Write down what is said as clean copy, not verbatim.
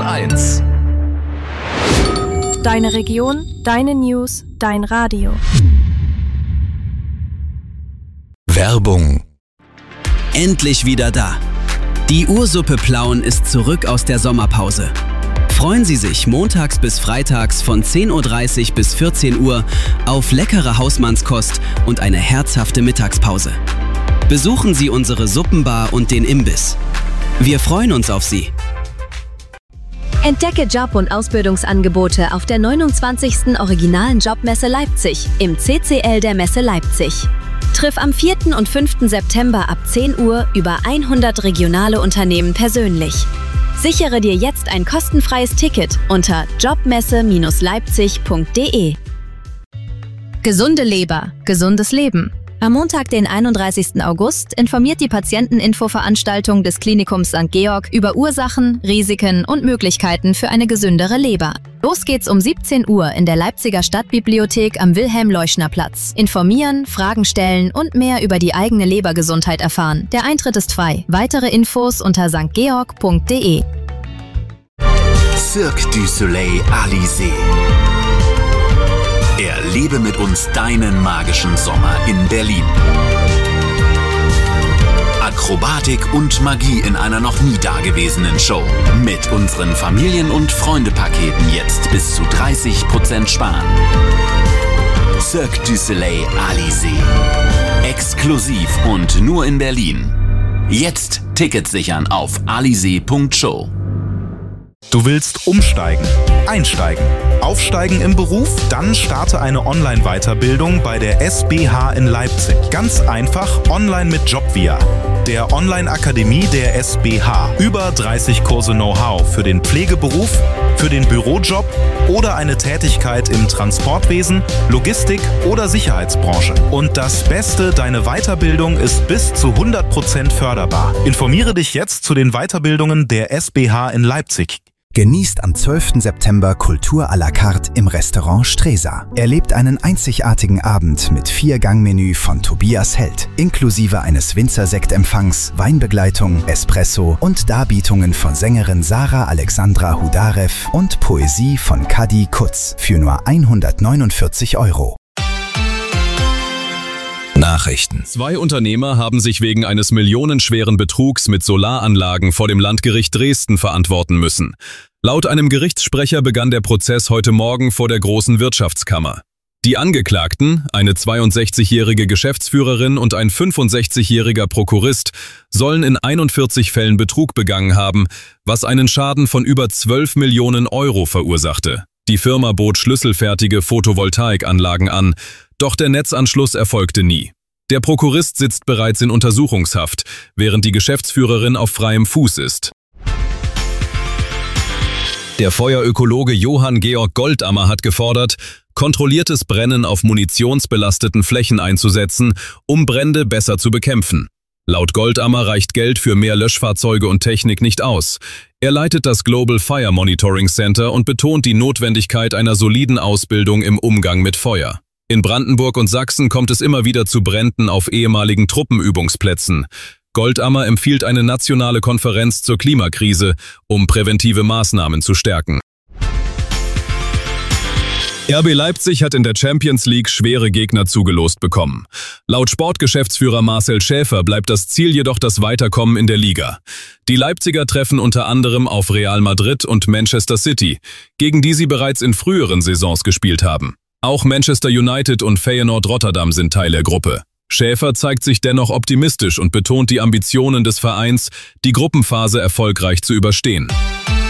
1. Deine Region, deine News, dein Radio. Werbung. Endlich wieder da. Die Ursuppe Plauen ist zurück aus der Sommerpause. Freuen Sie sich montags bis freitags von 10:30 Uhr bis 14 Uhr auf leckere Hausmannskost und eine herzhafte Mittagspause. Besuchen Sie unsere Suppenbar und den Imbiss. Wir freuen uns auf Sie. Entdecke Job- und Ausbildungsangebote auf der 29. Originalen Jobmesse Leipzig im CCL der Messe Leipzig. Triff am 4. und 5. September ab 10 Uhr über 100 regionale Unternehmen persönlich. Sichere dir jetzt ein kostenfreies Ticket unter jobmesse-leipzig.de. Gesunde Leber, gesundes Leben. Am Montag, den 31. August, informiert die Patienteninfo-Veranstaltung des Klinikums St. Georg über Ursachen, Risiken und Möglichkeiten für eine gesündere Leber. Los geht's um 17 Uhr in der Leipziger Stadtbibliothek am Wilhelm-Leuschner-Platz. Informieren, Fragen stellen und mehr über die eigene Lebergesundheit erfahren. Der Eintritt ist frei. Weitere Infos unter stgeorg.de. Cirque du Soleil Alizé. Erlebe mit uns deinen magischen Sommer in Berlin. Akrobatik und Magie in einer noch nie dagewesenen Show. Mit unseren Familien- und Freunde-Paketen jetzt bis zu 30% sparen. Cirque du Soleil Alizé. Exklusiv und nur in Berlin. Jetzt Tickets sichern auf alizé.show. Du willst umsteigen, einsteigen, aufsteigen im Beruf? Dann starte eine Online-Weiterbildung bei der SBH in Leipzig. Ganz einfach online mit Jobvia, der Online-Akademie der SBH. Über 30 Kurse Know-how für den Pflegeberuf, für den Bürojob oder eine Tätigkeit im Transportwesen, Logistik oder Sicherheitsbranche. Und das Beste, deine Weiterbildung ist bis zu 100% förderbar. Informiere dich jetzt zu den Weiterbildungen der SBH in Leipzig. Genießt am 12. September Kultur à la carte im Restaurant Stresa. Erlebt einen einzigartigen Abend mit 4-Gang-Menü von Tobias Held, inklusive eines Winzersektempfangs, Weinbegleitung, Espresso und Darbietungen von Sängerin Sarah Alexandra Hudarev und Poesie von Kadi Kutz für nur 149 €. Nachrichten. 2 Unternehmer haben sich wegen eines millionenschweren Betrugs mit Solaranlagen vor dem Landgericht Dresden verantworten müssen. Laut einem Gerichtssprecher begann der Prozess heute Morgen vor der Großen Wirtschaftskammer. Die Angeklagten, eine 62-jährige Geschäftsführerin und ein 65-jähriger Prokurist, sollen in 41 Fällen Betrug begangen haben, was einen Schaden von über 12 Millionen € verursachte. Die Firma bot schlüsselfertige Photovoltaikanlagen an, doch der Netzanschluss erfolgte nie. Der Prokurist sitzt bereits in Untersuchungshaft, während die Geschäftsführerin auf freiem Fuß ist. Der Feuerökologe Johann Georg Goldammer hat gefordert, kontrolliertes Brennen auf munitionsbelasteten Flächen einzusetzen, um Brände besser zu bekämpfen. Laut Goldammer reicht Geld für mehr Löschfahrzeuge und Technik nicht aus. Er leitet das Global Fire Monitoring Center und betont die Notwendigkeit einer soliden Ausbildung im Umgang mit Feuer. In Brandenburg und Sachsen kommt es immer wieder zu Bränden auf ehemaligen Truppenübungsplätzen. Goldammer empfiehlt eine nationale Konferenz zur Klimakrise, um präventive Maßnahmen zu stärken. RB Leipzig hat in der Champions League schwere Gegner zugelost bekommen. Laut Sportgeschäftsführer Marcel Schäfer bleibt das Ziel jedoch das Weiterkommen in der Liga. Die Leipziger treffen unter anderem auf Real Madrid und Manchester City, gegen die sie bereits in früheren Saisons gespielt haben. Auch Manchester United und Feyenoord Rotterdam sind Teil der Gruppe. Schäfer zeigt sich dennoch optimistisch und betont die Ambitionen des Vereins, die Gruppenphase erfolgreich zu überstehen.